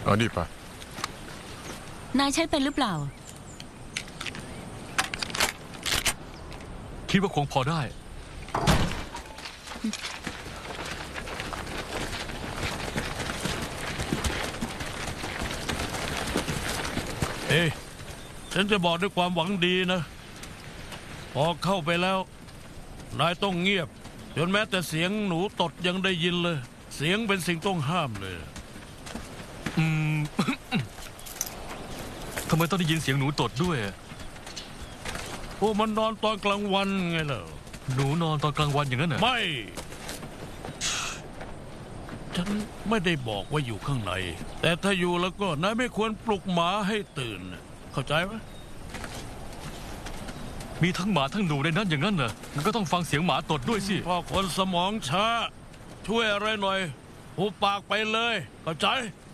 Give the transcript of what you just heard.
เอานี่ไปนายใช้เป็นหรือเปล่าคิดว่าคงพอได้ฉันจะบอกด้วยความหวังดีนะพอเข้าไปแล้วนายต้องเงียบจนแม้แต่เสียงหนูตดยังได้ยินเลยเสียงเป็นสิ่งต้องห้ามเลยทำไมต้องได้ยินเสียงหนูตดด้วยพวกมันนอนตอนกลางวันไงล่ะหนูนอนตอนกลางวันอย่างนั้นเหรอไม่ฉันไม่ได้บอกว่าอยู่ข้างในแต่ถ้าอยู่แล้วก็นายไม่ควรปลุกหมาให้ตื่นเข้าใจไหมมีทั้งหมาทั้งหนูในนั้นอย่างนั้นเหรอมันก็ต้องฟังเสียงหมาตดด้วยสิพ่อคนสมองช้าช่วยอะไรหน่อยหุบปากไปเลยเข้าใจ